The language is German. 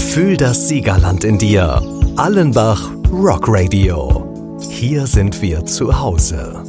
Fühl das Siegerland in dir. Allenbach Rock Radio. Hier sind wir zu Hause.